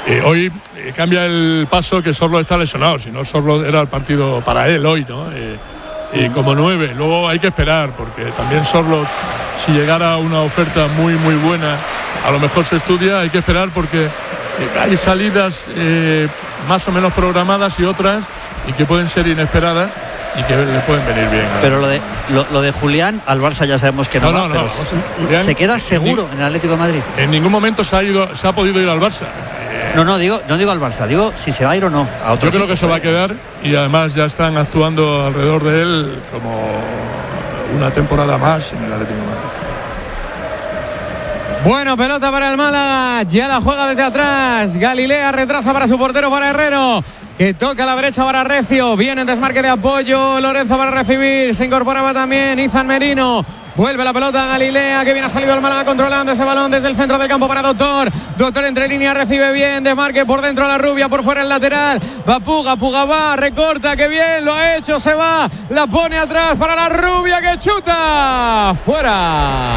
Hoy cambia el paso que Sorlo está lesionado, si no Sorlo era el partido para él hoy, ¿no? Como 9, luego hay que esperar, porque también Sorlo, si llegara una oferta muy muy buena, a lo mejor se estudia, hay que esperar porque hay salidas más o menos programadas y otras y que pueden ser inesperadas y que le pueden venir bien. Pero lo de Julián al Barça ya sabemos que no va, pero Julián, ¿se queda seguro en el Atlético de Madrid? En ningún momento se ha podido ir al Barça. No digo al Barça, digo si se va a ir o no a otro. Yo creo que se va a quedar y además ya están actuando alrededor de él como una temporada más en el Atlético de Madrid. Bueno, pelota para el Málaga, ya la juega desde atrás. Galilea retrasa para su portero, para Herrero, que toca a la derecha para Recio. Viene en desmarque de apoyo Lorenzo para recibir. Se incorporaba también Izan Merino. Vuelve la pelota a Galilea, que bien ha salido el Málaga controlando ese balón desde el centro del campo para Doctor. Doctor entre líneas, recibe bien, desmarque por dentro a la Rubia, por fuera el lateral. Va Puga va, recorta, que bien lo ha hecho, se va, la pone atrás para la Rubia, que chuta. Fuera.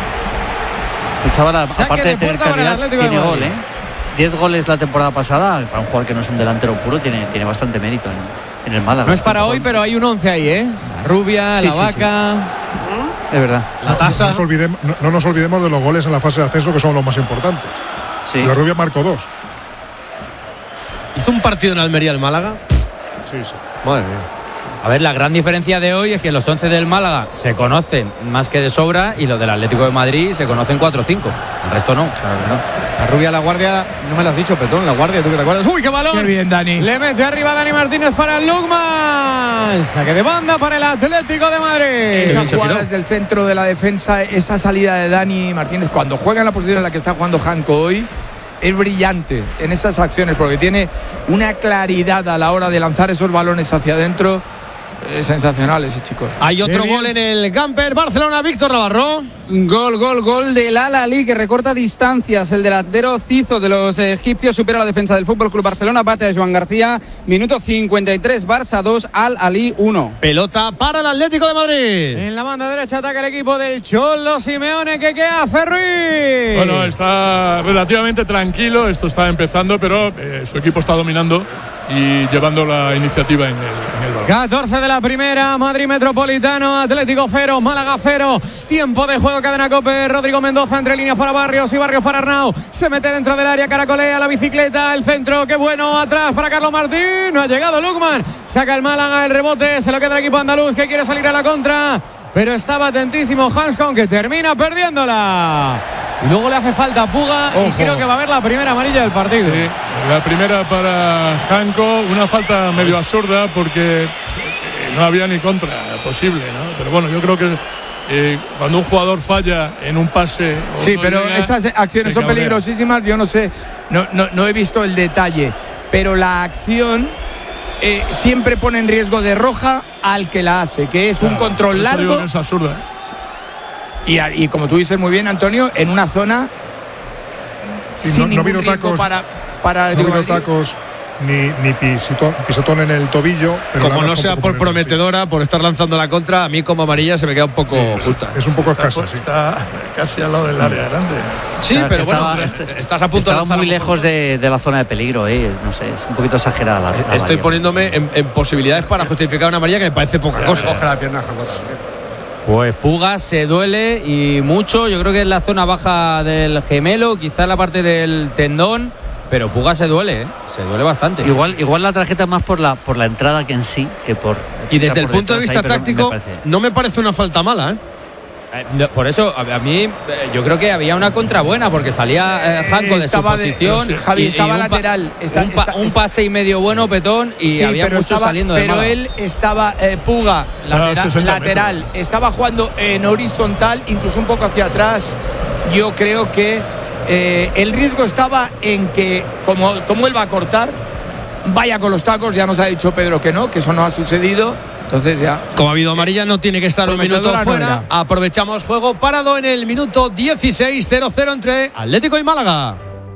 Chaval, aparte de tener calidad, tiene gol, 10 goles la temporada pasada. Para un jugador que no es un delantero puro, tiene bastante mérito en el Málaga. No es para hoy, pero hay un 11 ahí, La Rubia, la Vaca. Sí. Es verdad. La tasa. No nos olvidemos de los goles en la fase de ascenso, que son los más importantes. Sí. La Rubia marcó 2. ¿Hizo un partido en Almería el Málaga? Sí. Madre mía. A ver, la gran diferencia de hoy es que los 11 del Málaga se conocen más que de sobra y los del Atlético de Madrid se conocen 4 o 5. El resto no. Claro que no. La Rubia, la Guardia, no me lo has dicho, Petón, la Guardia, ¿tú que te acuerdas? ¡Uy, qué balón! ¡Qué bien, Dani! Le mete arriba Dani Martínez para el Lukman. Saque de banda para el Atlético de Madrid. Esas jugadas del centro de la defensa, esa salida de Dani Martínez, cuando juega en la posición en la que está jugando Janko hoy, es brillante en esas acciones, porque tiene una claridad a la hora de lanzar esos balones hacia adentro. Sensacional ese chico. Hay otro gol en el Camper Barcelona, Víctor Navarro. Gol del Al-Ahly, que recorta distancias. El delantero Cizo de los egipcios supera la defensa del FC Barcelona, bate a Joan García. Minuto 53, Barça 2, Al-Ahly 1. Pelota para el Atlético de Madrid. En la banda derecha ataca el equipo del Cholo Simeone. ¿Qué hace Ruiz? Bueno, está relativamente tranquilo. Esto está empezando, pero su equipo está dominando y llevando la iniciativa en el balón. 14 de la primera, Madrid Metropolitano, Atlético 0, Málaga 0. Tiempo de juego, cadena COPE. Rodrigo Mendoza entre líneas para Barrios y Barrios para Arnau. Se mete dentro del área, caracolea la bicicleta, el centro, qué bueno, atrás para Carlos Martín. No ha llegado Lukman. Saca el Málaga, el rebote, se lo queda el equipo andaluz, que quiere salir a la contra, pero estaba atentísimo Hanskon, que termina perdiéndola. Y luego le hace falta a Puga. Ojo. Y creo que va a haber la primera amarilla del partido. Sí, la primera para Janko, una falta medio absurda porque no había ni contra posible, ¿no? Pero bueno, yo creo que cuando un jugador falla en un pase... Sí, pero esas acciones son peligrosísimas. Yo no sé, no he visto el detalle, pero la acción siempre pone en riesgo de roja al que la hace, que es un control largo. Es absurda. Y como tú dices muy bien, Antonio, en una zona sin no ha habido tacos, para no ha habido tacos ni pisotón en el tobillo, pero como no sea por prometedora, por estar lanzando la contra, a mí como amarilla se me queda un poco justa. Es un poco escasa. Está casi al lado del área grande. Sí, claro, pero bueno, estás a punto de lanzar muy lejos de la zona de peligro, no sé, es un poquito exagerada la estoy poniéndome en posibilidades para justificar una amarilla que me parece poca cosa. Coge la pierna, pues Puga se duele y mucho. Yo creo que es la zona baja del gemelo, quizás la parte del tendón, pero Puga se duele, se duele bastante. Igual la tarjeta más por la entrada que en sí, que por. Y desde el punto de vista táctico, no me parece una falta mala, Por eso, a mí, yo creo que había una contra buena, porque salía Janko de su posición. Javi, estaba lateral. Un pase y medio bueno, Petón, y había mucho saliendo de Málaga. Pero él estaba, Puga, lateral, estaba jugando en horizontal, incluso un poco hacia atrás. Yo creo que el riesgo estaba en que, como él va a cortar, vaya con los tacos. Ya nos ha dicho Pedro que no, que eso no ha sucedido. Entonces ya, como ha habido amarilla, no tiene que estar un minuto fuera. Aprovechamos juego parado en el minuto 16, 0-0 entre Atlético y Málaga.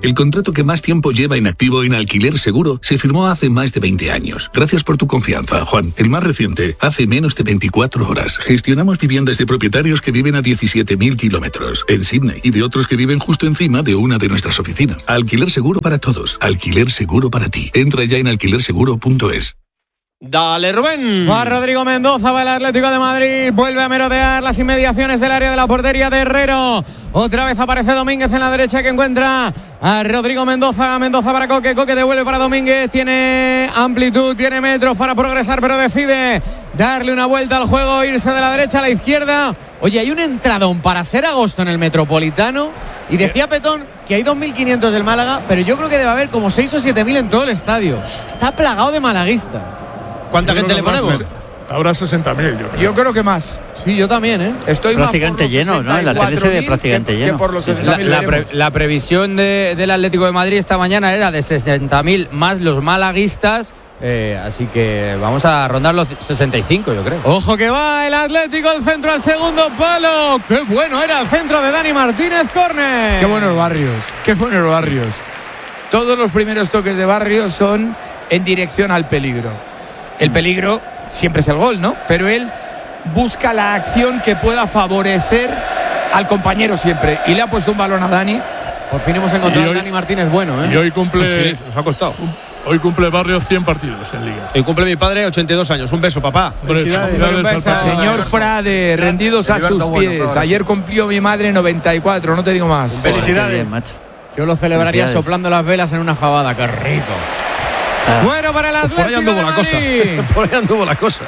El contrato que más tiempo lleva inactivo en Alquiler Seguro se firmó hace más de 20 años. Gracias por tu confianza, Juan. El más reciente, hace menos de 24 horas. Gestionamos viviendas de propietarios que viven a 17.000 kilómetros en Sydney y de otros que viven justo encima de una de nuestras oficinas. Alquiler Seguro para todos. Alquiler Seguro para ti. Entra ya en alquilerseguro.es. Dale, Rubén. Va Rodrigo Mendoza, va el Atlético de Madrid. Vuelve a merodear las inmediaciones del área de la portería de Herrero. Otra vez aparece Domínguez en la derecha, que encuentra a Rodrigo Mendoza. Mendoza para Coque. Coque devuelve para Domínguez. Tiene amplitud, tiene metros para progresar, pero decide darle una vuelta al juego, irse de la derecha a la izquierda. Oye, hay un entradón para ser agosto en el Metropolitano. Y decía Petón que hay 2.500 del Málaga, pero yo creo que debe haber como 6 o 7.000 en todo el estadio. Está plagado de malaguistas. ¿Cuánta gente le ponemos? Habrá 60.000, yo creo que más. Sí, yo también, Estoy prácticamente más lleno, ¿no? La tele se ve prácticamente lleno. Que por los 60.000 la previsión del Atlético de Madrid esta mañana era de 60.000 más los malaguistas. Así que vamos a rondar los 65, yo creo. Ojo que va el Atlético al centro, al segundo palo. Qué bueno era el centro de Dani Martínez, córner. Qué buenos Barrios. Todos los primeros toques de Barrios son en dirección al peligro. El peligro siempre es el gol, ¿no? Pero él busca la acción que pueda favorecer al compañero siempre. Y le ha puesto un balón a Dani. Por fin hemos encontrado a Dani Martínez bueno, ¿eh? Y hoy cumple... Sí, nos ha costado. Hoy cumple Barrios 100 partidos en Liga. Hoy cumple mi padre 82 años. Un beso, papá. Felicidades, señor Frade, rendidos a sus pies. Ayer cumplió mi madre 94, no te digo más. Felicidades, bien, macho. Yo lo celebraría soplando las velas en una fabada. ¡Qué rico! Bueno, para el Atlético de Madrid. Por ahí anduvo la cosa.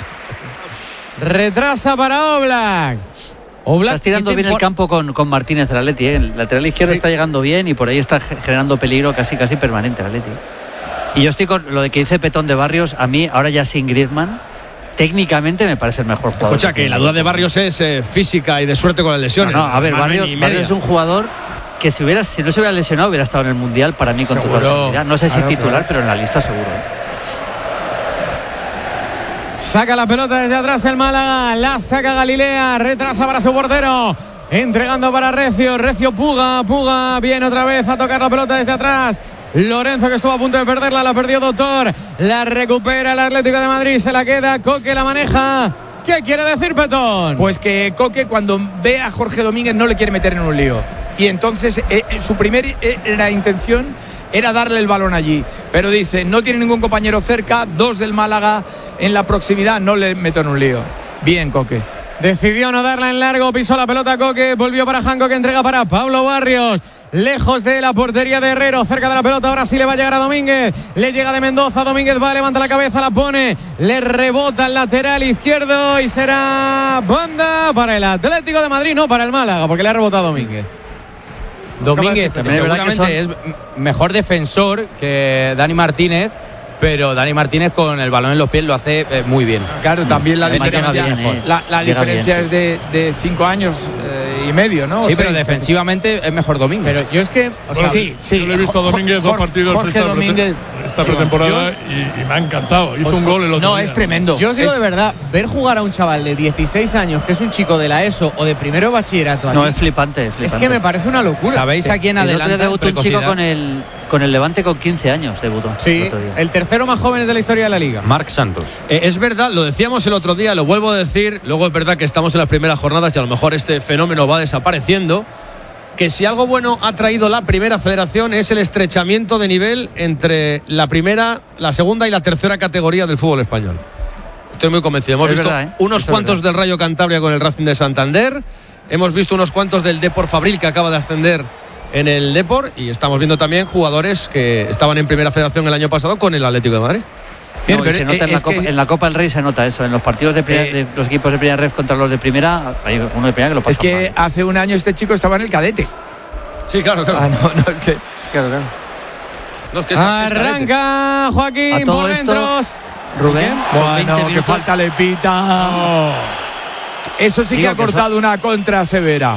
Retrasa para Oblak. Estás tirando bien el campo con Martínez, el Atleti, ¿eh? El lateral izquierdo está llegando bien y por ahí está generando peligro casi permanente el Atleti. Y yo estoy con lo de que dice Petón de Barrios. A mí, ahora ya sin Griezmann, técnicamente me parece el mejor jugador. Escucha, que la duda de Barrios es física y de suerte con las lesiones. No, a ver, Barrios es un jugador que si no se hubiera lesionado hubiera estado en el Mundial para mí con total seguridad. No sé si titular, pero en la lista seguro. Saca la pelota desde atrás el Málaga, la saca Galilea, retrasa para su portero, entregando para Recio. Recio Puga viene otra vez a tocar la pelota desde atrás. Lorenzo, que estuvo a punto de perderla, la perdió Doctor, la recupera el Atlético de Madrid, se la queda, Coque la maneja. ¿Qué quiere decir Petón? Pues que Coque, cuando ve a Jorge Domínguez, no le quiere meter en un lío. Y entonces su primera intención era darle el balón allí. Pero dice, no tiene ningún compañero cerca, 2 del Málaga en la proximidad, no le meto en un lío. Bien, Coque. Decidió no darla en largo, pisó la pelota Coque, volvió para Janco, que entrega para Pablo Barrios. Lejos de la portería de Herrero, cerca de la pelota, ahora sí le va a llegar a Domínguez. Le llega de Mendoza, Domínguez va, levanta la cabeza, la pone, le rebota el lateral izquierdo y será banda para el Atlético de Madrid, no para el Málaga, porque le ha rebotado Domínguez. Domínguez seguramente es mejor defensor que Dani Martínez, pero Dani Martínez con el balón en los pies lo hace muy bien. Claro, también la diferencia es de 5 años y medio, ¿no? Sí, pero defensivamente es mejor Domínguez. Pero yo es que... sí. Yo le he visto a Domínguez dos partidos esta pretemporada y me ha encantado. Hizo un gol el otro día. No, es tremendo. Yo os digo de verdad, ver jugar a un chaval de 16 años, que es un chico de la ESO o de primero de bachillerato aquí, no, es flipante. Es que me parece una locura. ¿Sabéis a quién adelanta? Debutó un chico con el Levante con 15 años, debutó. Sí, el tercero más joven de la historia de la Liga. Marc Santos. Es verdad, lo decíamos el otro día, lo vuelvo a decir, luego es verdad que estamos en las primeras jornadas y a lo mejor este fenómeno va desapareciendo, que si algo bueno ha traído la primera federación es el estrechamiento de nivel entre la primera, la segunda y la tercera categoría del fútbol español. Estoy muy convencido. Hemos visto unos cuantos del Rayo Cantabria con el Racing de Santander, hemos visto unos cuantos del Depor Fabril, que acaba de ascender en el Depor, y estamos viendo también jugadores que estaban en primera federación el año pasado con el Atlético de Madrid. No, pero se nota en la Copa del Rey, se nota eso. En los partidos de los equipos de primera ref contra los de primera, hay uno de primera que lo pasa. Es que mal. Hace un año este chico estaba en el cadete. Sí, claro. No, es que... Claro. No, es que arranca Joaquín por dentro. Rubén. Bueno, que falta le pita. Oh. Eso sí que ha cortado una contra severa.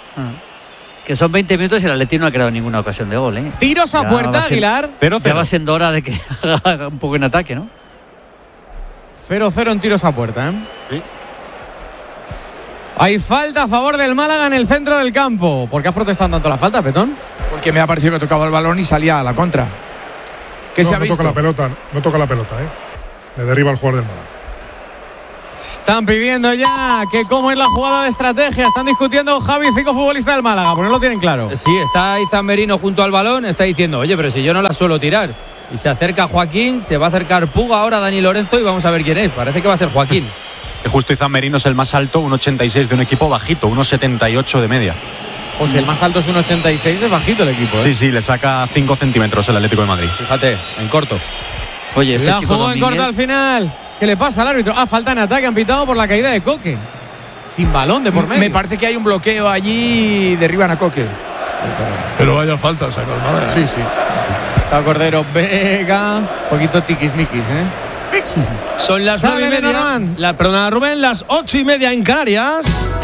Que son 20 minutos y el Atleti no ha creado ninguna ocasión de gol, ¿eh? Tiros a puerta, Aguilar. 0-0. Ya va siendo hora de que haga un poco en ataque, ¿no? 0-0 en tiros a puerta, ¿eh? Sí. Hay falta a favor del Málaga en el centro del campo. ¿Por qué has protestado tanto la falta, Petón? Porque me ha parecido que tocaba el balón y salía a la contra. ¿Qué se ha visto? No toca la pelota, Le derriba al jugador del Málaga. Están pidiendo ya que cómo es la jugada de estrategia. Están discutiendo Javi y 5 futbolistas del Málaga, porque no lo tienen claro. Sí, está Izan Merino junto al balón, está diciendo, oye, pero si yo no la suelo tirar. Y se acerca Joaquín, se va a acercar Puga ahora, Dani Lorenzo, y vamos a ver quién es. Parece que va a ser Joaquín. Justo Izan Merino es el más alto, 1,86 de un equipo bajito, 1,78 de media. O sea, el más alto es 1,86, es bajito el equipo. Sí, le saca 5 centímetros el Atlético de Madrid. Fíjate, en corto. Oye, este la chico jugó en corto al final. ¿Qué le pasa al árbitro? Falta en ataque, han pitado por la caída de Coque. Sin balón de por medio. Me parece que hay un bloqueo allí y derriban a Coque. Pero vaya falta, saca el Málaga. Sí. Está Cordero, Vega. Un poquito tiquismiquis, Son las 9:30. Perdona, Rubén, las 8:30 en Canarias.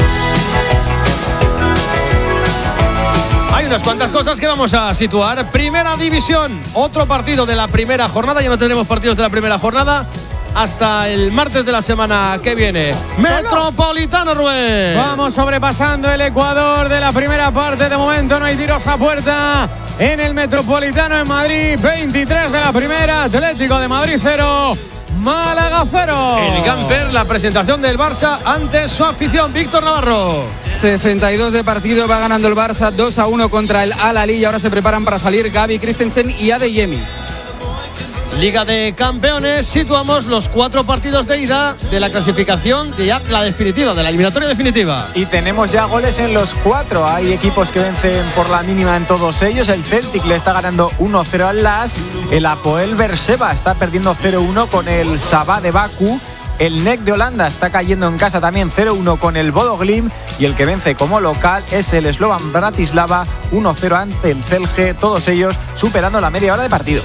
Hay unas cuantas cosas que vamos a situar. Primera división, otro partido de la primera jornada. Ya no tenemos partidos de la primera jornada hasta el martes de la semana que viene. Metropolitano, Rubén. Vamos sobrepasando el Ecuador de la primera parte. De momento no hay tiros a puerta en el Metropolitano en Madrid. 23 de la primera. Atlético de Madrid 0. Málaga 0. El Cáncer, la presentación del Barça ante su afición. Víctor Navarro. 62 de partido, va ganando el Barça 2-1 contra el Al-Ahly y ahora se preparan para salir Gavi, Christensen y Adeyemi. Liga de Campeones, situamos los 4 partidos de ida de la clasificación de ya la definitiva, de la eliminatoria definitiva. Y tenemos ya goles en los 4. Hay equipos que vencen por la mínima en todos ellos. El Celtic le está ganando 1-0 al Lask. El Apoel Berseba está perdiendo 0-1 con el Sabah de Bakú. El NEC de Holanda está cayendo en casa también 0-1 con el Bodo Glimt. Y el que vence como local es el Slovan Bratislava 1-0 ante el Celje. Todos ellos superando la media hora de partido.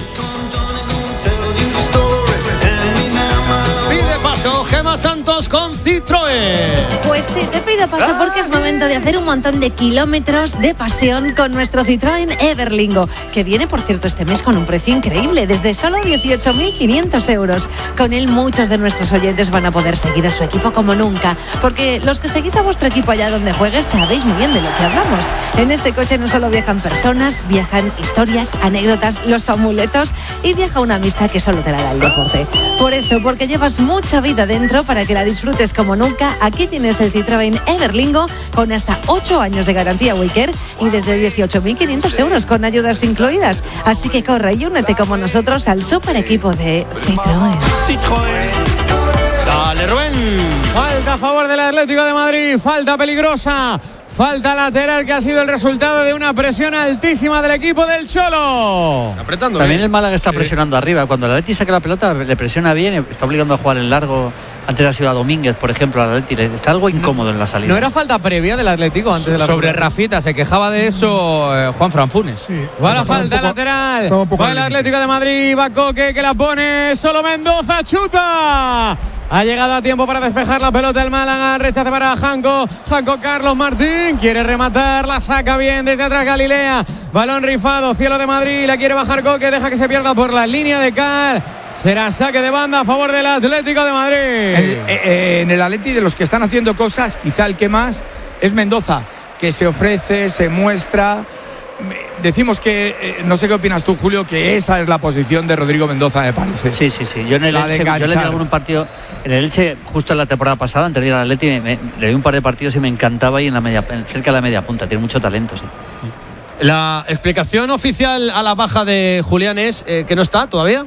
Gemma Santos con Citroën. Pues sí, te pido paso porque es momento de hacer un montón de kilómetros de pasión con nuestro Citroën Everlingo, que viene, por cierto, este mes con un precio increíble, desde solo 18.500 euros. Con él muchos de nuestros oyentes van a poder seguir a su equipo como nunca, porque los que seguís a vuestro equipo allá donde juegues sabéis muy bien de lo que hablamos. En ese coche no solo viajan personas, viajan historias, anécdotas, los amuletos y viaja una amistad que solo te la da el deporte. Por eso, porque llevas mucha vida dentro para que la disfrutes como nunca, aquí tienes el Citroën Everlingo con hasta 8 años de garantía Wicker y desde 18.500 euros con ayudas incluidas. Así que corre y únete como nosotros al super equipo de Citroën. Dale, Rubén. Falta a favor del Atlético de Madrid, falta peligrosa. Falta lateral que ha sido el resultado de una presión altísima del equipo del Cholo. Apretando. También el Málaga está presionando arriba. Cuando el Atleti saca la pelota le presiona bien, está obligando a jugar en largo. Antes ha sido a Domínguez, por ejemplo, al Atleti. Está algo incómodo en la salida. ¿No era falta previa del Atlético antes de la sobre Rafita? Se quejaba de eso Juan Franfunes. Sí. Va la falta lateral. Va el Atlético de Madrid. Va Coque que la pone. Solo Mendoza chuta. Ha llegado a tiempo para despejar la pelota el Málaga. Rechace para Janko. Carlos Martín. Quiere rematar. La saca bien desde atrás Galilea. Balón rifado. Cielo de Madrid. La quiere bajar Coque. Deja que se pierda por la línea de cal. Será saque de banda a favor del Atlético de Madrid. En el Atleti, de los que están haciendo cosas, quizá el que más es Mendoza, que se ofrece, se muestra. Decimos que, no sé qué opinas tú, Julio, que esa es la posición de Rodrigo Mendoza, me parece. Sí. Yo en el Elche, yo le di algún partido, en el Elche, justo en la temporada pasada, antes de ir al Atleti, le di un par de partidos y me encantaba ahí cerca de la media punta, tiene mucho talento, sí. La explicación oficial a la baja de Julián es que no está todavía.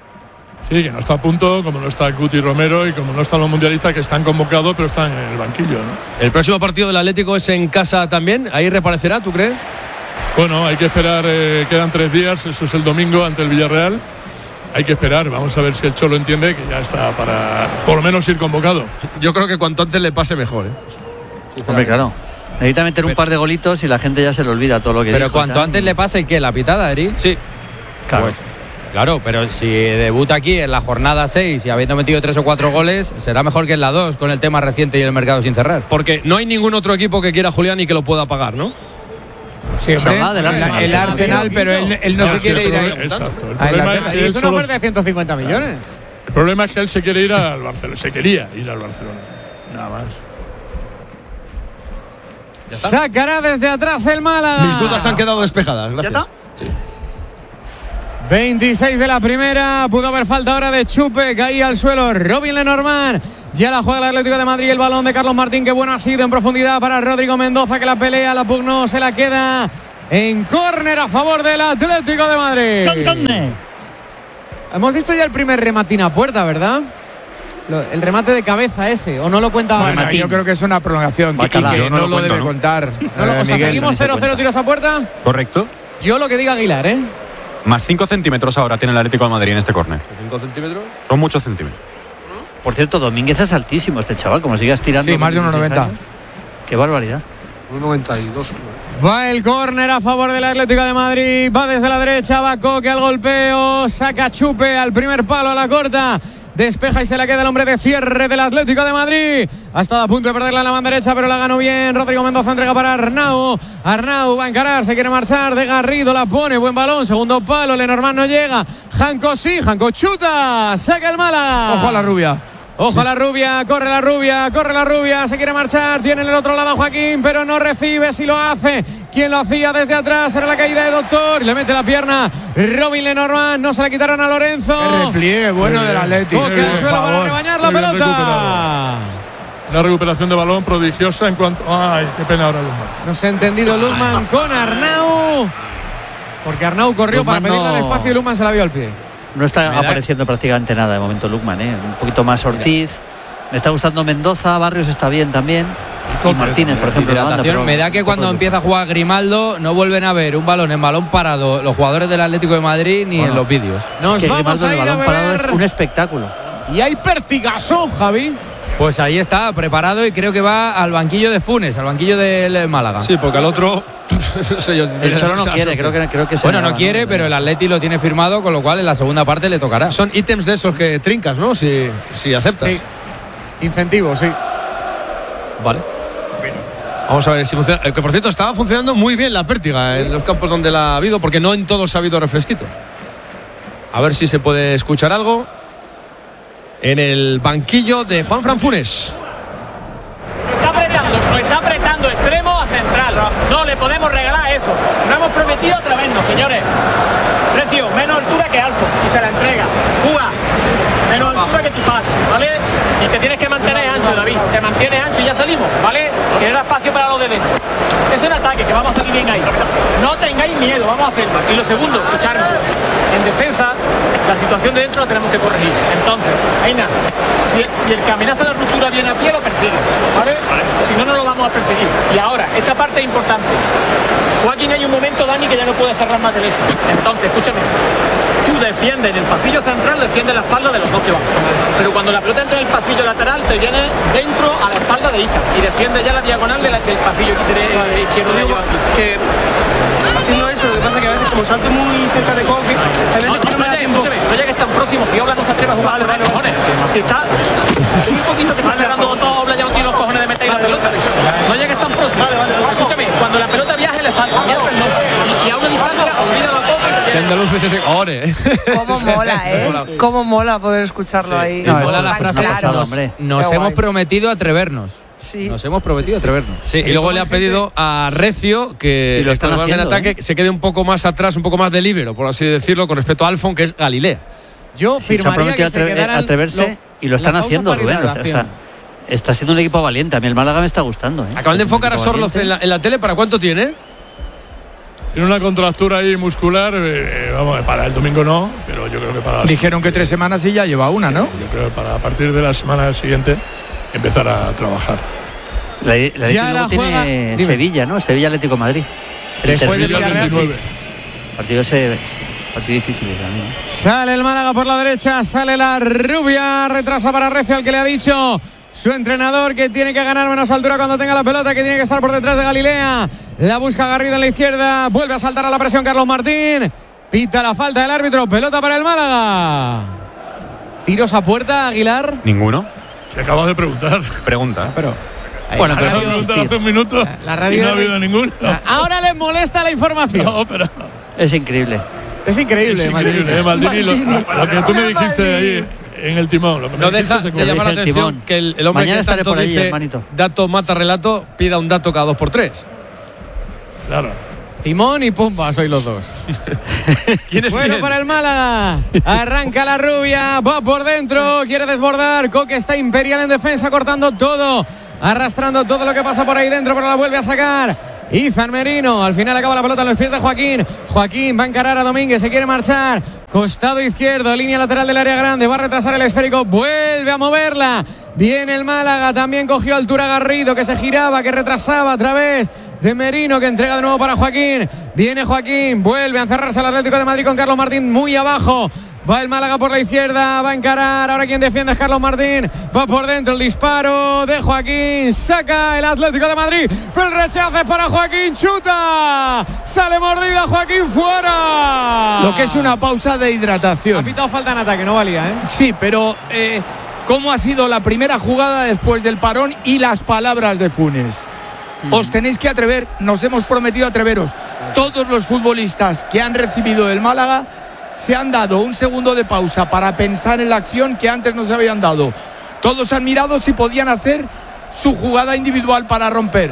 Sí, que no está a punto, como no está Guti Romero y como no están los mundialistas que están convocados pero están en el banquillo, ¿no? El próximo partido del Atlético es en casa también, ahí reaparecerá, ¿tú crees? Bueno, hay que esperar, quedan 3 días, eso es el domingo ante el Villarreal. Hay que esperar, vamos a ver si el Cholo entiende que ya está para por lo menos ir convocado. Yo creo que cuanto antes le pase mejor, Hombre, claro. Necesita meter un par de golitos y la gente ya se le olvida todo lo que pero dijo. Pero cuanto antes le pase, ¿qué? ¿La pitada, Eri? Sí. Claro. Pues, claro, pero si debuta aquí en la jornada 6 y habiendo metido 3 o 4 goles, será mejor que en la 2 con el tema reciente y el mercado sin cerrar. Porque no hay ningún otro equipo que quiera a Julián y que lo pueda pagar, ¿no? Sí, el Arsenal, pero él no se quiere ir ahí. Exacto. Es una oferta de 150 millones. El problema es que él se quiere ir al Barcelona. Se quería ir al Barcelona. Nada más. Sacará desde atrás el Málaga. Mis dudas han quedado despejadas. Gracias. Sí. 26 de la primera. Pudo haber falta ahora de Chupe. Caía al suelo Robin Lenormand. Ya la juega el Atlético de Madrid. El balón de Carlos Martín. Qué bueno ha sido en profundidad para Rodrigo Mendoza, que la pelea, la pugnó, se la queda en córner a favor del Atlético de Madrid. Hemos visto ya el primer rematín a puerta, ¿verdad? El remate de cabeza ese, ¿o no lo cuenta? Bueno, yo creo que es una prolongación y que no lo debe contar. O sea, seguimos 0-0 tiros a puerta. Correcto. Yo lo que diga Aguilar, ¿eh? Más 5 centímetros ahora tiene el Atlético de Madrid en este córner. ¿5 centímetros? Son muchos centímetros. Por cierto, Domínguez es altísimo este chaval, como sigas tirando. Sí, más de 1,90. Qué barbaridad. 1,92. Va el córner a favor del Atlético de Madrid. Va desde la derecha, va Coque al golpeo. Saca Chupe al primer palo, a la corta. Despeja y se la queda el hombre de cierre del Atlético de Madrid. Ha estado a punto de perderla en la banda derecha, pero la ganó bien. Rodrigo Mendoza entrega para Arnau. Arnau va a encarar, se quiere marchar. De Garrido la pone, buen balón. Segundo palo, Lenormand no llega. Janco sí, Janco chuta. Saca el Málaga. Ojo a la rubia. Ojo a la rubia, corre la rubia, corre la rubia, se quiere marchar, tiene en el otro lado a Joaquín, pero no recibe, si lo hace. Quien lo hacía desde atrás era la caída de Doctor, le mete la pierna Robin Lenormand, no se la quitaron a Lorenzo. El repliegue bueno del Atlético. Toque al suelo para rebañar la pelota. Una recuperación de balón prodigiosa en cuanto... Ay, qué pena ahora Luzman. No se ha entendido Luzman con Arnau, porque Arnau corrió Luzman para pedirle el espacio y Luzman se la dio al pie. No está apareciendo prácticamente nada de momento Lukman, un poquito más Ortiz. Me está gustando Mendoza, Barrios está bien también. Y Martínez, por ejemplo. Me da que cuando empieza a jugar Grimaldo no vuelven a ver un balón en balón parado los jugadores del Atlético de Madrid ni en los vídeos. Nos vamos Grimaldo a ir en balón a parado es un espectáculo. Y hay pertigazo, Javi. Pues ahí está, preparado, y creo que va al banquillo de Funes, al banquillo del Málaga. Sí, porque al otro... El Cholo no quiere, creo que bueno, no quiere, pero el Atleti lo tiene firmado, con lo cual en la segunda parte le tocará. Son ítems de esos que trincas, ¿no? Si aceptas. Sí. Incentivo, sí. Vale. Vamos a ver si funciona. Que por cierto estaba funcionando muy bien la pértiga en los campos donde la ha habido, porque no en todos ha habido refresquito. A ver si se puede escuchar algo en el banquillo de Juanfran Funes. Lo está apretando extremo a central. No le podemos regalar eso. No hemos prometido atrevernos, señores. Precio, menos altura que Alfo y se la entrega. Cuba, menos altura que tu padre, ¿vale? Y te tienes que mantener ancho, David. Te mantienes ancho y ya salimos, ¿vale? Que era espacio para los de dentro. Es un ataque, que vamos a salir bien ahí. No tengáis miedo, vamos a hacerlo. Y lo segundo, escucharme. En defensa, la situación de dentro la tenemos que corregir. Entonces, Aina, si el caminazo de ruptura viene a pie, lo persigue, ¿vale? Si no, no lo vamos a perseguir. Y ahora, esta parte es importante. Joaquín, hay un momento, Dani, que ya no puede cerrar más de lejos. Entonces, escúchame. Tú defiendes en el pasillo central, defiendes la espalda de los dos que van. Pero cuando la pelota entra en el pasillo lateral, te viene dentro a la espalda de Iza y defiende ya la diagonal del pasillo izquierdo de ellos. Que haciendo eso, lo que pasa es que a veces como salto muy cerca de Coque, no llegues tan próximo. Si Obla no se atreve a jugar con los cojones. Si está un poquito que está cerrando todo, Obla ya no tiene los cojones de meter la pelota. No llegues tan próximo. Escúchame, cuando la pelota viaje le salta. Y a una distancia, olvida la Coque. Cómo mola, cómo mola poder escucharlo ahí. Mola la frase, nos hemos prometido atrevernos. Sí. Nos hemos prometido atrevernos. Sí, y luego le ha pedido a Recio que lo están haciendo, en ataque se quede un poco más atrás, un poco más de líbero, por así decirlo, con respecto a Alfon, que es Galilea. Yo firmaría que se quedaran atreverse y lo están haciendo, Rubén. O sea, está siendo un equipo valiente. A mí el Málaga me está gustando. Acaban de enfocar a Sorloz en la tele. ¿Para cuánto tiene? Tiene una contractura ahí muscular, vamos, para el domingo no, pero yo creo que para... Dijeron que 3 semanas y ya lleva una, ¿no? Yo creo que para a partir de la semana siguiente empezar a trabajar. La tiene Sevilla, ¿no? Sevilla Atlético Madrid. Después del Villarreal, sí. Partido difícil también. Sale el Málaga por la derecha, sale la rubia, retrasa para Recio, al que le ha dicho su entrenador que tiene que ganar menos altura cuando tenga la pelota, que tiene que estar por detrás de Galilea. La busca Garrido en la izquierda, vuelve a saltar a la presión Carlos Martín. Pita la falta del árbitro, pelota para el Málaga. ¿Tiros a puerta, Aguilar? Ninguno. Se acaba de preguntar. Pregunta. Pero bueno, pero hace un minuto la radio y no ha habido ninguno. Ahora les molesta la información. No, pero... Es increíble. Es increíble, Maldini. Lo que tú me dijiste ahí en el timón. Lo que no deja de llamar la atención que el hombre mañana que tanto por allí, dice hermanito. dato mata relato pida un dato cada 2x3. Claro. Timón y Pumba sois los dos. ¿Quién es bueno quién? para el Málaga. Arranca la rubia, va por dentro, quiere desbordar. Coque está imperial en defensa, cortando todo, arrastrando todo lo que pasa por ahí dentro, pero la vuelve a sacar Izan Merino. Al final acaba la pelota en los pies de Joaquín. Joaquín va a encarar a Domínguez, se quiere marchar. Costado izquierdo, línea lateral del área grande, va a retrasar el esférico, vuelve a moverla. Viene el Málaga, también cogió altura Garrido, que se giraba, que retrasaba a través de Merino, que entrega de nuevo para Joaquín. Viene Joaquín, vuelve a encerrarse el Atlético de Madrid con Carlos Martín muy abajo. Va el Málaga por la izquierda, va a encarar. Ahora quien defiende es Carlos Martín. Va por dentro el disparo de Joaquín. Saca el Atlético de Madrid. Pero el rechazo es para Joaquín. Chuta. Sale mordida Joaquín fuera. Lo que es una pausa de hidratación. Ha pitado falta en ataque, no valía, ¿eh? Sí, pero ¿cómo ha sido la primera jugada después del parón y las palabras de Funes? Os tenéis que atrever, nos hemos prometido atreveros. Todos los futbolistas que han recibido el Málaga se han dado un segundo de pausa para pensar en la acción que antes no se habían dado. Todos han mirado si podían hacer su jugada individual para romper.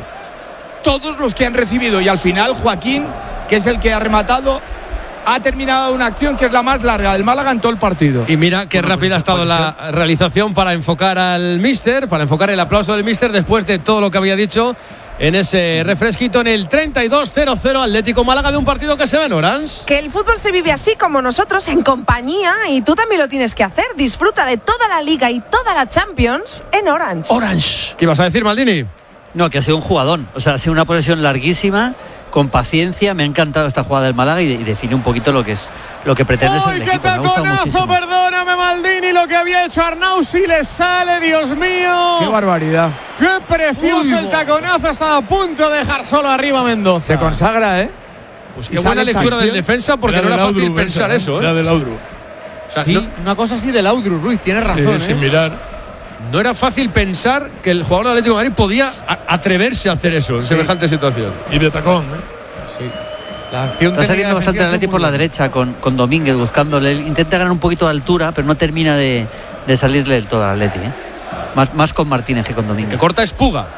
Todos los que han recibido, y al final Joaquín, que es el que ha rematado, ha terminado una acción que es la más larga del Málaga en todo el partido. Y mira qué rápida ha estado la realización para enfocar al míster, para enfocar el aplauso del míster después de todo lo que había dicho en ese refresquito en el 32-0-0 Atlético Málaga, de un partido que se ve en Orange. Que el fútbol se vive así como nosotros, en compañía, y tú también lo tienes que hacer. Disfruta de toda la Liga y toda la Champions en Orange. Orange. ¿Qué ibas a decir, Maldini? No, que ha sido un jugadón. O sea, ha sido una posesión larguísima, con paciencia. Me ha encantado esta jugada del Málaga y define un poquito lo que pretende ser el equipo. ¡Ay, qué taconazo! Perdóname, Maldini, lo que había hecho Arnau, si le sale, Dios mío. ¡Qué barbaridad! ¡Qué precioso el taconazo! Estaba a punto de dejar solo arriba Mendoza. Se consagra, ¿eh? Pues qué buena lectura del defensa, porque no era fácil pensar eso, ¿eh? Era del Audru. O sea, sí, una cosa así del Audru, Ruiz, tienes razón, sin mirar. No era fácil pensar que el jugador del Atlético de Madrid podía atreverse a hacer eso en semejante situación. Y de tacón, ¿eh? Sí. La acción está saliendo bastante el Atlético por la derecha con Domínguez buscándole. Intenta ganar un poquito de altura, pero no termina de salirle del todo al Atlético, ¿eh? Más con Martínez que con Domínguez. Que corta es Puga.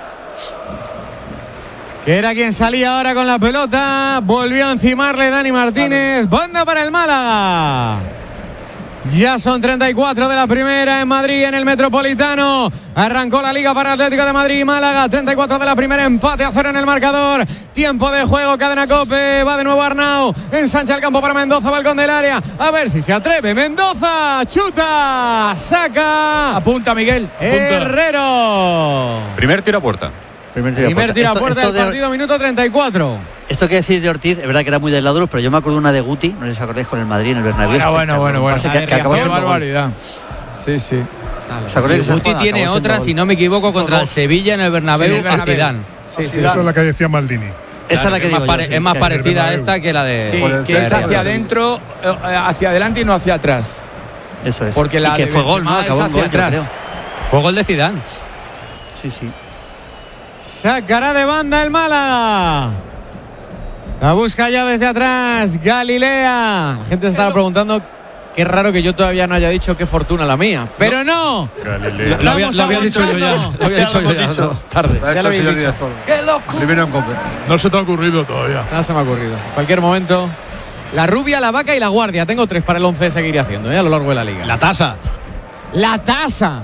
Que era quien salía ahora con la pelota. Volvió a encimarle Dani Martínez. Banda para el Málaga. Ya son 34 de la primera en Madrid, en el Metropolitano. Arrancó la Liga para Atlético de Madrid y Málaga. 34 de la primera, empate a 0 en el marcador. Tiempo de juego, cadena COPE. Va de nuevo Arnau. Ensancha el campo para Mendoza, balcón del área. A ver si se atreve. Mendoza, chuta, saca. Apunta, Miguel. Herrero. Primer tiro a puerta. Primer tiro a puerta del partido, minuto 34. Esto que decir de Ortiz, es verdad que era muy del Laudrup, pero yo me acuerdo una de Guti, no sé si os acordáis, con el Madrid en el Bernabéu. Bueno. Qué barbaridad. Sí. Guti tiene otra, si no me equivoco, contra el Sevilla en el Bernabéu a Zidane. Sí, esa es la que decía Maldini. Esa es la que digo yo, es más parecida a esta que la de... Sí, que es hacia adentro, hacia adelante y no hacia atrás. Eso es. Porque la que fue gol, ¿no? Acabó hacia atrás. Fue gol de Zidane. Sí. Sacará de banda el Málaga. La busca ya desde atrás Galilea. La gente se estará preguntando, qué raro que yo todavía no haya dicho qué fortuna la mía. Pero no. Lo había dicho yo ya. Lo había dicho yo ya. Tarde. Ya lo habéis dicho. ¡Qué loco! Primero en COPE. No se te ha ocurrido todavía. Nada se me ha ocurrido. En cualquier momento. La rubia, la vaca y la guardia. Tengo 3 para el 11 de seguir haciendo, a lo largo de la liga. La tasa. La tasa.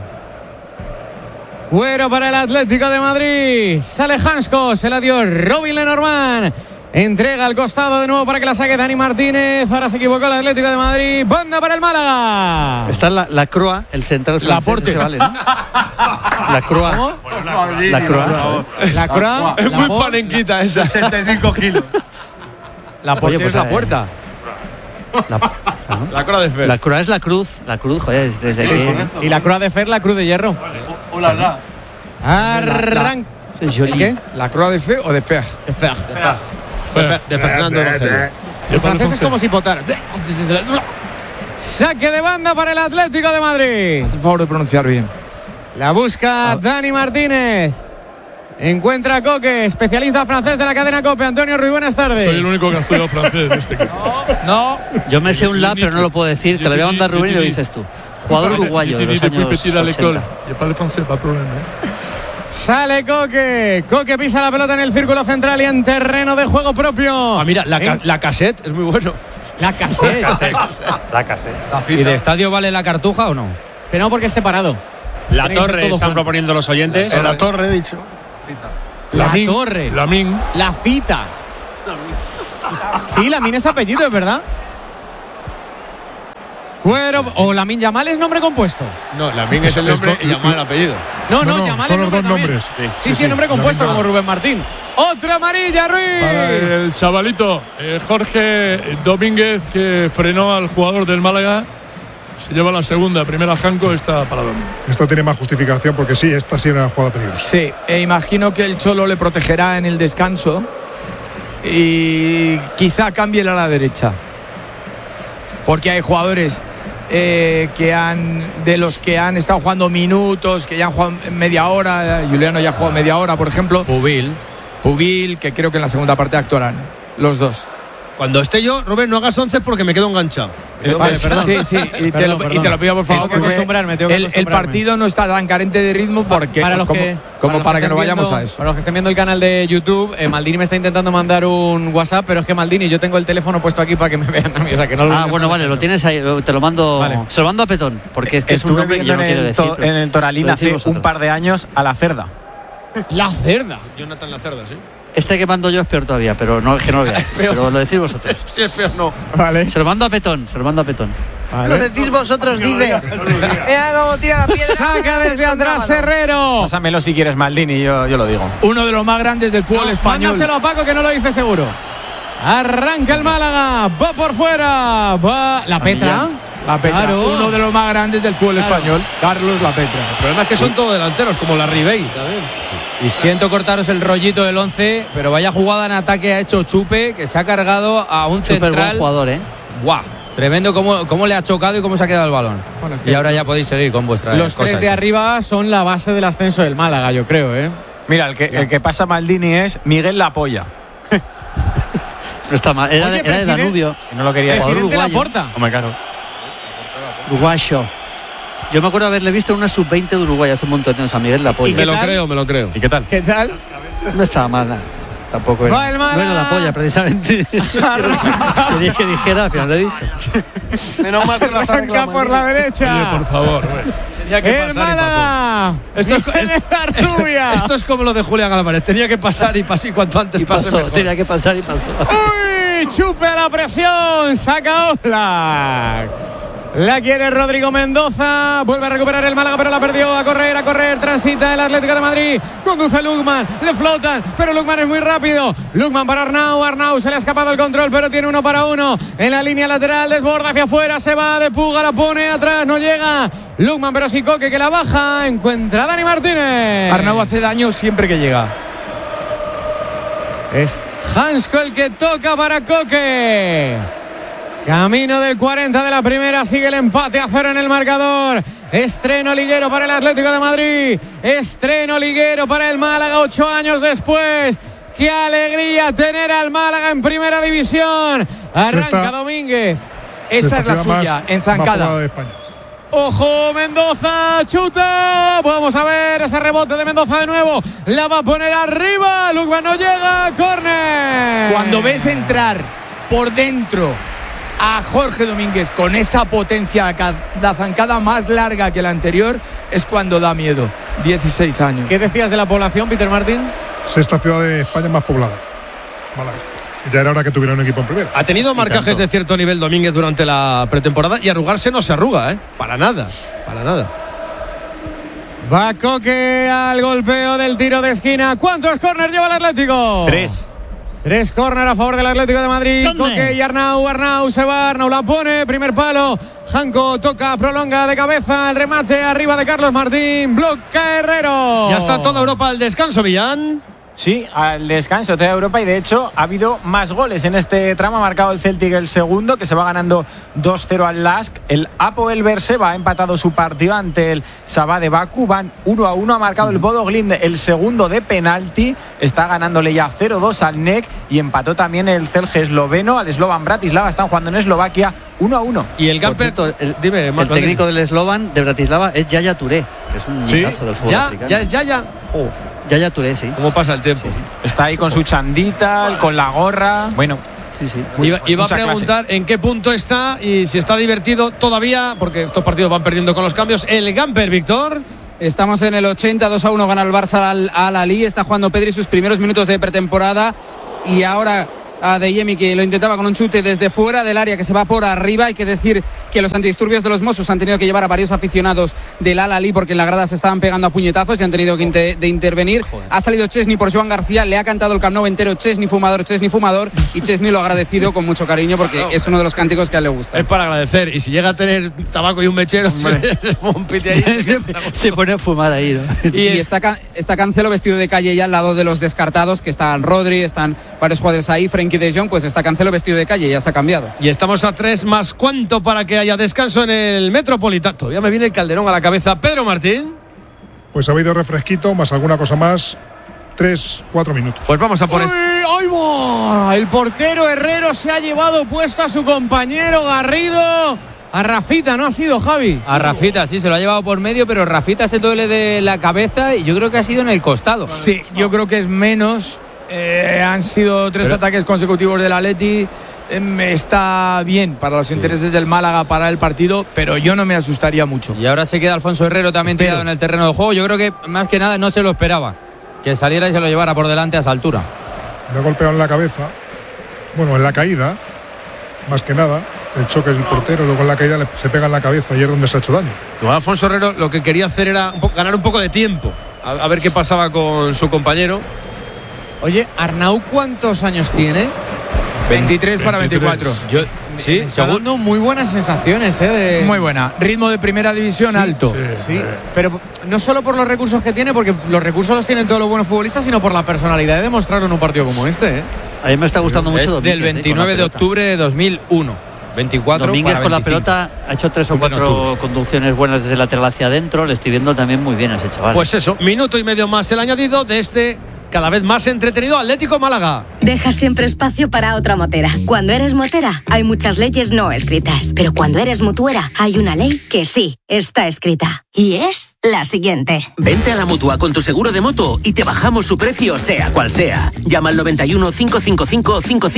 Cuero para el Atlético de Madrid. Sale Hansko. Se la dio Robin Lenormand. Entrega al costado de nuevo para que la saque Dani Martínez. Ahora se equivocó el Atlético de Madrid. Banda para el Málaga. Está la Croa, el central francés. Se vale, ¿no? La Croa. ¿Cómo? La Croa. La Croa. Es muy panenquita esa. 65 kilos. La puerta es la puerta. La Croa de Fer. La Croa es la cruz. La cruz, joder, es desde Y la Croa de Fer, la cruz de hierro. Hola. Arranca. ¿Qué? ¿La Croa de Fe o de Fer? De Fer. De Fernando Evangelio. El francés es como si potara. Saque de banda para el Atlético de Madrid. Haz el favor de pronunciar bien. La busca Dani Martínez. Encuentra a Coque, especialista francés de la cadena COPE. Antonio Ruiz, buenas tardes. Soy el único que ha estudiado francés de este equipo. No. Yo me sé un la, pero no lo puedo decir. Te lo voy a mandar Rubén y lo dices tú. Jugador uruguayo de los años 80. Sale Coque. Coque pisa la pelota en el círculo central y en terreno de juego propio. Mira, la cassette es muy bueno. La cassette. La cassette. ¿Y de estadio vale la cartuja o no? Que no, porque es separado. La torre están proponiendo los oyentes. La torre, he dicho. La torre. Lamin. La fita. Sí, Lamin es apellido, es verdad. Cuero. O Lamin Yamal es nombre compuesto. No, Lamin es el nombre y Yamal el apellido. No, Yamal son es los dos también. nombres. Sí, nombre compuesto como Rubén Martín. Otra amarilla, Ruiz. Para el chavalito Jorge Domínguez, que frenó al jugador del Málaga. Se lleva la segunda, primera Janko, esta para Domínguez. Esto tiene más justificación porque sí, esta sí era una jugada peligrosa. Sí, imagino que el Cholo le protegerá en el descanso y quizá cambie a la derecha. Porque hay jugadores de los que han estado jugando minutos, que ya han jugado media hora. Juliano ya ha jugado media hora, por ejemplo. Pubil, que creo que en la segunda parte actuarán los dos. Cuando esté yo, Rubén, no hagas 11 porque me quedo enganchado. Vale, perdón. Sí, y te lo pido por favor. Tengo que acostumbrarme. El partido no está tan carente de ritmo porque para que no vayamos a eso. Para los que estén viendo el canal de YouTube, Maldini me está intentando mandar un WhatsApp, pero es que Maldini, yo tengo el teléfono puesto aquí para que me vean a mí. O sea, que no lo bueno, vale, lo tienes ahí, te lo mando. Vale. Se lo mando a Petón, porque es que es un nombre que yo no quiero decir. En el Toralín hace un par de años a la Cerda. La Cerda. Jonathan La Cerda, sí. Este que mando yo es peor todavía, pero no es que no lo veáis. Pero lo decís vosotros. Si es peor, no. Vale. Se lo mando a Petón. Vale. Lo decís vosotros, dice. Mira cómo tira la piedra. Saca desde atrás Herrero. Pásamelo si quieres, Maldini, yo lo digo. Uno de los más grandes del fútbol español. Mándaselo a Paco, que no lo dice seguro. Arranca el Málaga. Va por fuera. Va la Petra. La Petra, claro. Uno de los más grandes del fútbol español, Carlos La Petra. El problema es que son todos delanteros, como la Ribey también. Y siento cortaros el rollito del 11, pero vaya jugada en ataque ha hecho Chupe, que se ha cargado a un central. Súper buen jugador, ¡Guau! Tremendo cómo le ha chocado y cómo se ha quedado el balón. Bueno, es que y ahora ya podéis seguir con vuestras los cosas. Los tres de arriba son la base del ascenso del Málaga, yo creo, Mira, el que pasa Maldini es Miguel La Polla. No está mal. Era de Danubio. Y no lo quería decir. Presidente Laporta. Hombre, claro. Uruguayo. Yo me acuerdo haberle visto en una sub-20 de Uruguay hace un montón de años a Miguel La Polla. Me lo creo. ¿Y qué tal? ¿Qué tal? No estaba mal. Tampoco era. No era La Polla, precisamente. Querías que dijera, al final lo he dicho. Menos mal que lo arranca por la derecha. Oye, por favor. El Málaga. Esto es como lo de Julián Álvarez. Tenía que pasar y cuanto antes y pasó. Tenía que pasar y pasó. ¡Uy! Chupe a la presión. Saca Oblak. La quiere Rodrigo Mendoza. Vuelve a recuperar el Málaga, pero la perdió. A correr. Transita el Atlético de Madrid. Conduce Lukman. Le flotan, pero Lukman es muy rápido. Lukman para Arnau. Arnau se le ha escapado el control, pero tiene 1 para 1. En la línea lateral, desborda hacia afuera. Se va de Puga, la pone atrás. No llega Lukman, pero sí Coque, que la baja. Encuentra a Dani Martínez. Arnau hace daño siempre que llega. Es Hansko el que toca para Coque. Camino del 40 de la primera, sigue el empate a 0 en el marcador. Estreno liguero para el Atlético de Madrid. Estreno liguero para el Málaga 8 años después. ¡Qué alegría tener al Málaga en primera división! Arranca Domínguez. Esa es la suya, en zancada. ¡Ojo, Mendoza! ¡Chuta! Vamos a ver ese rebote de Mendoza de nuevo. La va a poner arriba. Lukman no llega. ¡Córner! Cuando ves entrar por dentro a Jorge Domínguez con esa potencia, la zancada más larga que la anterior, es cuando da miedo. 16 años. ¿Qué decías de la población, Peter Martín? Sexta ciudad de España más poblada, Málaga. Ya era hora que tuviera un equipo en primera. Ha tenido marcajes de cierto nivel Domínguez durante la pretemporada y arrugarse no se arruga, Para nada. Va Coque al golpeo del tiro de esquina. ¿Cuántos córner lleva el Atlético? 3 córner a favor del Atlético de Madrid. Coque y Arnau se va. Arnau la pone. Primer palo. Janko toca, prolonga de cabeza. El remate arriba de Carlos Martín. Bloca Herrero. Ya está toda Europa al descanso, Millán. Sí, al descanso toda Europa, y de hecho ha habido más goles en este tramo. Ha marcado el Celtic el segundo, que se va ganando 2-0 al Lask. El Apoel Berseba ha empatado su partido ante el Sabah de Bakú, van 1-1. Ha marcado el Bodo Glimt el segundo de penalti, está ganándole ya 0-2 al NEC, y empató también el Celje esloveno al Slovan Bratislava. Están jugando en Eslovaquia 1-1. Y el Gamper, el técnico del Slovan de Bratislava es Yaya Touré, que es un mitazo del fútbol africano. Ya es Yaya. Yaya Touré, sí. ¿Cómo pasa el tiempo? Sí. Está ahí con su chandita, con la gorra. Bueno, sí. Iba a preguntar en qué punto está y si está divertido todavía, porque estos partidos van perdiendo con los cambios. El Gamper, Víctor. Estamos en el 80, 2-1 gana el Barça al Al-Ahly. Está jugando Pedri sus primeros minutos de pretemporada, y ahora a Deyemi, que lo intentaba con un chute desde fuera del área que se va por arriba. Hay que decir que los antidisturbios de los Mossos han tenido que llevar a varios aficionados del Al-Ahly porque en la grada se estaban pegando a puñetazos y han tenido que intervenir. Joder. Ha salido Chesney por Joan García, le ha cantado el Camp Nou entero Chesney fumador, y Chesney lo ha agradecido con mucho cariño porque es uno de los cánticos que a él le gusta. Es para agradecer, y si llega a tener tabaco y un mechero, se pone a fumar ahí, ¿no? Y está Cancelo vestido de calle ya al lado de los descartados, que están Rodri, están varios jugadores ahí. Frenkie de Jong, pues está Cancelo vestido de calle, ya se ha cambiado. Y estamos a 3 más cuánto para que haya descanso en el Metropolitano. Todavía me viene el Calderón a la cabeza. Pedro Martín. Pues ha habido refresquito, más alguna cosa más. 3-4 minutos. Pues vamos a por esto. ¡Ay, va! El portero Herrero se ha llevado puesto a su compañero Garrido. A Rafita, ¿no ha sido, Javi? A Rafita, sí, se lo ha llevado por medio, pero Rafita se duele de la cabeza y yo creo que ha sido en el costado. Sí, yo creo que es menos. Han sido 3 ataques consecutivos del Atleti. Está bien para los intereses del Málaga para el partido, pero yo no me asustaría mucho. Y ahora se queda Alfonso Herrero también tirado en el terreno de juego. Yo creo que más que nada no se lo esperaba, que saliera y se lo llevara por delante a esa altura. Me ha golpeado en la cabeza, bueno, en la caída, más que nada. El choque del portero, luego en la caída se pega en la cabeza y es donde se ha hecho daño. Alfonso Herrero lo que quería hacer era ganar un poco de tiempo, a ver qué pasaba con su compañero. Oye, Arnau, ¿cuántos años tiene? 23 para 24. Sí, está dando muy buenas sensaciones, Muy buena. Ritmo de primera división alto. Sí, pero no solo por los recursos que tiene, porque los recursos los tienen todos los buenos futbolistas, sino por la personalidad de demostrarlo en un partido como este, A mí me está gustando mucho. Es del 29 de octubre de 2001. 24 Domínguez para con 25. la pelota ha hecho 3 o 4 conducciones buenas desde lateral hacia adentro. Le estoy viendo también muy bien a ese chaval. Pues eso, minuto y medio más el añadido de este cada vez más entretenido Atlético Málaga. Deja siempre espacio para otra motera. Cuando eres motera hay muchas leyes no escritas, pero cuando eres mutuera hay una ley que sí está escrita. Y es la siguiente. Vente a la Mutua con tu seguro de moto y te bajamos su precio sea cual sea. Llama al 91 555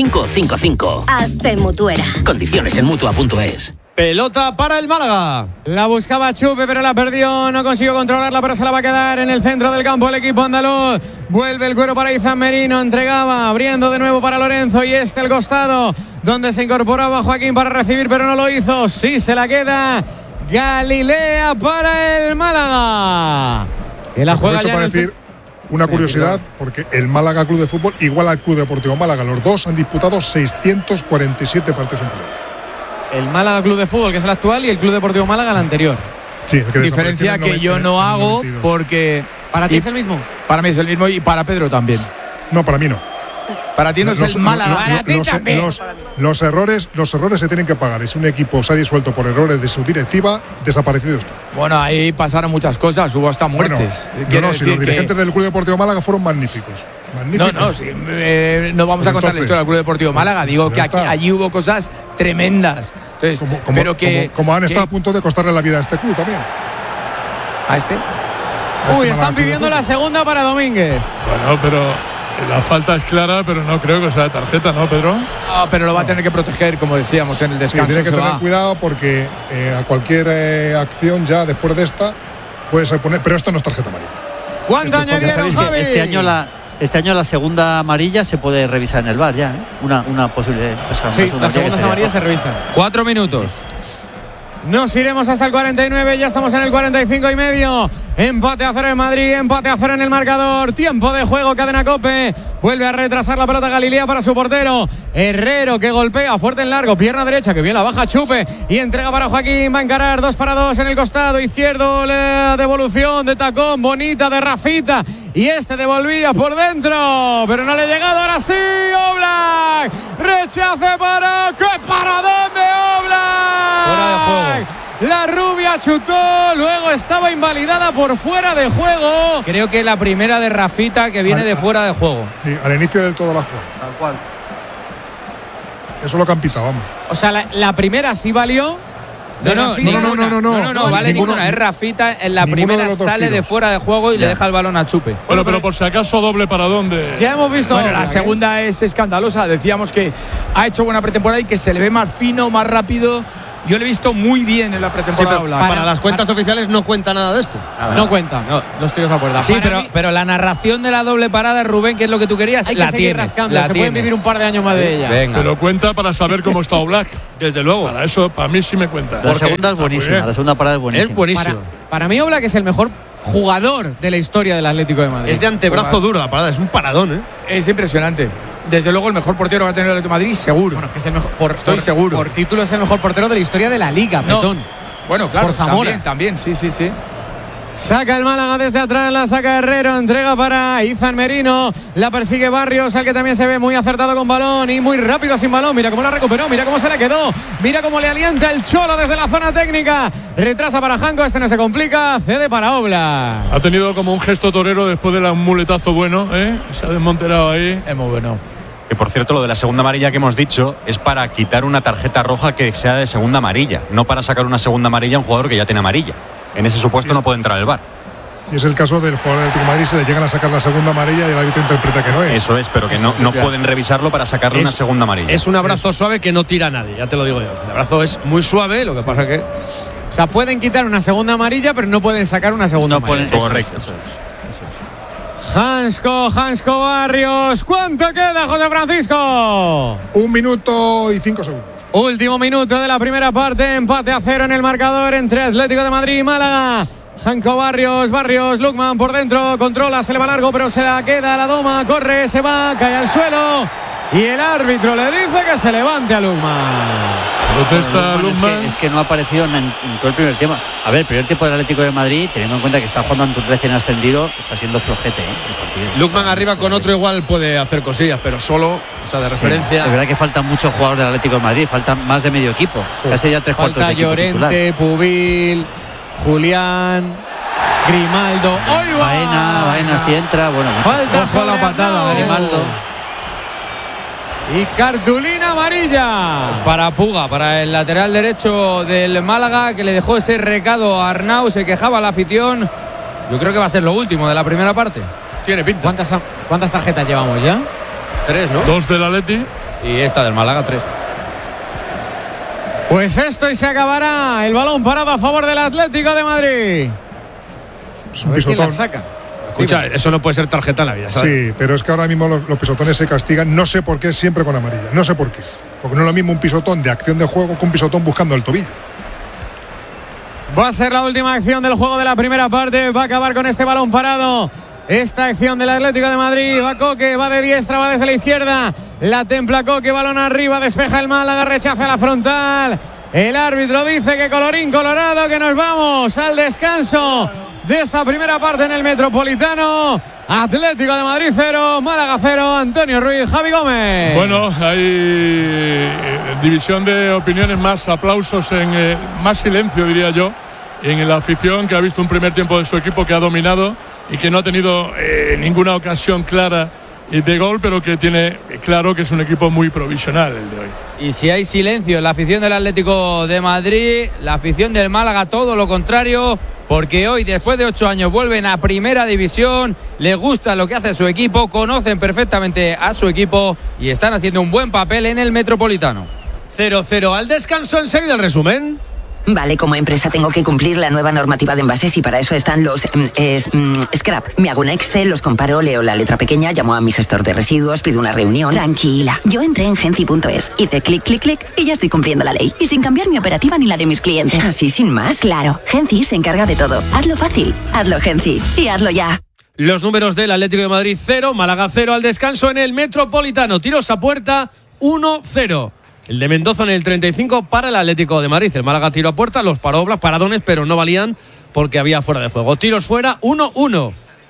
5555. Hazte mutuera. Condiciones en Mutua.es. Pelota para el Málaga. La buscaba Chupe, pero la perdió. No consiguió controlarla, pero se la va a quedar en el centro del campo el equipo andaluz. Vuelve el cuero para Izan Merino. Entregaba, abriendo de nuevo para Lorenzo. Y el costado, donde se incorporaba Joaquín para recibir, pero no lo hizo. Sí, se la queda Galilea para el Málaga. Que la juega ya para decir una curiosidad, porque el Málaga Club de Fútbol igual al Club Deportivo Málaga. Los dos han disputado 647 partidos en pelota. El Málaga Club de Fútbol, que es el actual, y el Club Deportivo Málaga, el anterior. Sí, el que diferencia que yo no hago porque... ¿Para ti es el mismo? Para mí es el mismo y para Pedro también. No, para mí no. Para ti no es el Málaga. Para ti también. Los errores se tienen que pagar. Es un equipo, se ha disuelto por errores de su directiva, desaparecido está. Bueno, ahí pasaron muchas cosas, hubo hasta muertes. Bueno, si los dirigentes del Club Deportivo Málaga fueron magníficos. No vamos a contar la historia del Club Deportivo Málaga. Digo que allí hubo cosas tremendas. Entonces, como han estado a punto de costarle la vida a este club también. ¿A este? Uy, están pidiendo la segunda para Domínguez. Bueno, pero la falta es clara, pero no creo que sea de tarjeta, ¿no, Pedro? Pero lo va a tener que proteger, como decíamos, en el descanso. Tiene que tener cuidado porque a cualquier acción ya después de esta puede ser poner, pero esto no es tarjeta amarilla. ¿Cuánto añadieron, Javi? Este año la segunda amarilla se puede revisar en el VAR ya, Una posible. Sí, las segundas amarillas se revisan. 4 minutos. Nos iremos hasta el 49, ya estamos en el 45 y medio. Empate a 0 en Madrid, empate a 0 en el marcador. Tiempo de juego, Cadena COPE. Vuelve a retrasar la pelota Galilea para su portero. Herrero, que golpea fuerte en largo, pierna derecha, que bien la baja Chupe. Y entrega para Joaquín, va a encarar 2 para 2 en el costado izquierdo. La devolución de tacón bonita de Rafita. y este devolvía por dentro, pero no le ha llegado. Ahora sí, Oblak, rechace para... ¿Qué paradón de Oblak? Fuera de juego. La rubia chutó, luego estaba invalidada por fuera de juego. Creo que la primera de Rafita que viene de fuera de juego. Sí, al inicio del todo la jugada. Tal cual. Eso lo que han pitado, vamos. O sea, la primera sí valió. No, vale ninguna. Es Rafita, en la primera sale de fuera de juego y le deja el balón a Chupe. Bueno, pero por si acaso doble paradón de... Ya hemos visto. Bueno, la segunda es escandalosa. Decíamos que ha hecho buena pretemporada y que se le ve más fino, más rápido. Yo lo he visto muy bien en la pretemporada. Sí, para las cuentas oficiales no cuenta nada de esto. No cuenta. Los tiros a puerta. Sí, pero la narración de la doble parada, Rubén, que es lo que tú querías, hay la que seguir tienes. rascando. Se pueden vivir un par de años más de ella. Venga. Pero cuenta para saber cómo está Oblak. Desde luego. Para eso, para mí sí me cuenta. La segunda es buenísima. La segunda parada es buenísima. Es buenísimo. Para mí Oblak es el mejor jugador de la historia del Atlético de Madrid. Es de antebrazo duro la parada, es un paradón, ¿eh? Es impresionante. Desde luego el mejor portero que ha tenido el Atlético de Madrid, seguro. Bueno, es que es el mejor, estoy seguro. Por título es el mejor portero de la historia de la Liga, Petón. Bueno, claro, por Zamora. También, sí. Saca el Málaga desde atrás, la saca Herrero, entrega para Izan Merino, la persigue Barrios, al que también se ve muy acertado con balón y muy rápido sin balón. Mira cómo la recuperó, mira cómo se le quedó, mira cómo le alienta el Cholo desde la zona técnica. Retrasa para Janko, este no se complica, cede para Oblak. Ha tenido como un gesto torero después del muletazo bueno, ¿eh? Se ha desmonterado ahí. Es muy bueno. Que por cierto, lo de la segunda amarilla que hemos dicho es para quitar una tarjeta roja que sea de segunda amarilla, no para sacar una segunda amarilla a un jugador que ya tiene amarilla. En ese supuesto no puede entrar el VAR. Si es el caso del jugador del Atlético de Madrid, se le llegan a sacar la segunda amarilla y el árbitro interpreta que no es. Eso es, pero que no pueden revisarlo para sacarle una segunda amarilla. Es un abrazo suave que no tira a nadie, ya te lo digo yo. El abrazo es muy suave, lo que pasa que... O sea, pueden quitar una segunda amarilla, pero no pueden sacar una segunda amarilla. Correcto. Hansko Barrios. ¿Cuánto queda, José Francisco? 1 minuto y 5 segundos. Último minuto de la primera parte. Empate a 0 en el marcador entre Atlético de Madrid y Málaga. Hansko Barrios, Lukman por dentro, controla, se le va largo, pero se la queda, la doma, corre, se va, cae al suelo. Y el árbitro le dice que se levante a Lukman. Protesta Lukman. Es que no ha aparecido en todo el primer tiempo. A ver, el primer tiempo del Atlético de Madrid, teniendo en cuenta que está jugando ante un recién ascendido, está siendo flojete, el partido. Lukman arriba con otro igual puede hacer cosillas, pero solo, o sea, de referencia. Es verdad que faltan muchos jugadores del Atlético de Madrid, faltan más de medio equipo. Casi ya 3/4 de equipo Llorente, titular. Pubil, Julián, Grimaldo. Baena si entra, bueno. Falta solo la patada, Grimaldo. Y cartulina amarilla para Puga, para el lateral derecho del Málaga, que le dejó ese recado a Arnau, se quejaba la afición. Yo creo que va a ser lo último de la primera parte. Tiene pinta. ¿Cuántas tarjetas llevamos ya? 3, ¿no? 2 del Atleti. Y esta del Málaga, 3. Pues esto y se acabará. El balón parado a favor del Atlético de Madrid. Es un pisotón. ¿Quién la saca? Escucha, eso no puede ser tarjeta en la vida, ¿sabes? Sí, pero es que ahora mismo los pisotones se castigan, no sé por qué, siempre con amarilla. No sé por qué. Porque no es lo mismo un pisotón de acción de juego que un pisotón buscando el tobillo. Va a ser la última acción del juego de la primera parte. Va a acabar con este balón parado. Esta acción del Atlético de Madrid. Va Coque, va de diestra, va desde la izquierda. La templa Coque, balón arriba, despeja el Málaga, rechaza la frontal. El árbitro dice que colorín colorado, que nos vamos al descanso de esta primera parte en el Metropolitano. Atlético de Madrid 0, Málaga 0, Antonio Ruiz, Javi Gómez. Bueno, hay división de opiniones, más aplausos, más silencio, diría yo, en la afición, que ha visto un primer tiempo de su equipo que ha dominado y que no ha tenido ninguna ocasión clara de gol, pero que tiene claro que es un equipo muy provisional el de hoy. Y si hay silencio en la afición del Atlético de Madrid, la afición del Málaga todo lo contrario, porque hoy, después de 8 años, vuelven a Primera División, les gusta lo que hace su equipo, conocen perfectamente a su equipo y están haciendo un buen papel en el Metropolitano. 0-0 al descanso, enseguida el resumen. Vale, como empresa tengo que cumplir la nueva normativa de envases y para eso están los scrap. Me hago un Excel, los comparo, leo la letra pequeña, llamo a mi gestor de residuos, pido una reunión. Tranquila, yo entré en Genci.es, hice clic, clic, clic y ya estoy cumpliendo la ley. Y sin cambiar mi operativa ni la de mis clientes. ¿Así sin más? Claro, Genci se encarga de todo. Hazlo fácil, hazlo Genci y hazlo ya. Los números del Atlético de Madrid 0, Málaga 0 al descanso en el Metropolitano. Tiros a puerta 1-0. El de Mendoza en el 35 para el Atlético de Madrid. El Málaga tiro a puerta, los paró Oblak, paradones, pero no valían porque había fuera de juego. Tiros fuera, 1-1.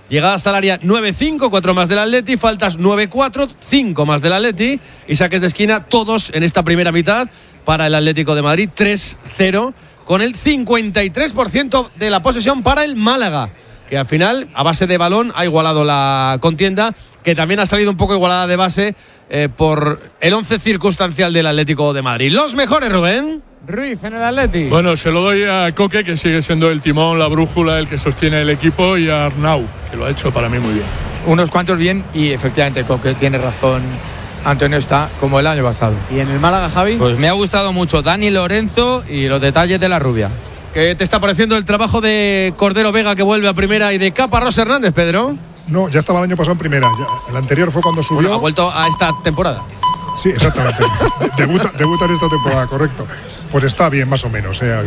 Llegadas al área 9-5, 4 más del Atleti, faltas 9-4, 5 más del Atleti y saques de esquina todos en esta primera mitad para el Atlético de Madrid, 3-0, con el 53% de la posesión para el Málaga, que al final, a base de balón, ha igualado la contienda, que también ha salido un poco igualada de base por el 11 circunstancial del Atlético de Madrid. Los mejores, Rubén. Ruiz en el Atleti. Bueno, se lo doy a Coque, que sigue siendo el timón, la brújula, el que sostiene el equipo, y a Arnau, que lo ha hecho para mí muy bien. Unos cuantos bien y efectivamente Coque tiene razón. Antonio está como el año pasado. ¿Y en el Málaga, Javi? Pues me ha gustado mucho Dani Lorenzo y los detalles de la rubia. ¿Qué te está pareciendo el trabajo de Cordero Vega, que vuelve a primera, y de Caparrós Hernández, Pedro? No, ya estaba el año pasado en primera. Ya, el anterior fue cuando subió. Bueno, ha vuelto a esta temporada. Sí, exactamente. Debuta en esta temporada, correcto. Pues está bien, más o menos.